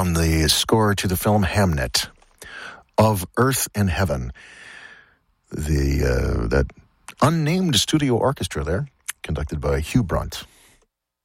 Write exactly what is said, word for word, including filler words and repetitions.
from the score to the film Hamnet, Of Earth and Heaven. The uh, that unnamed studio orchestra there, conducted by Hugh Brunt.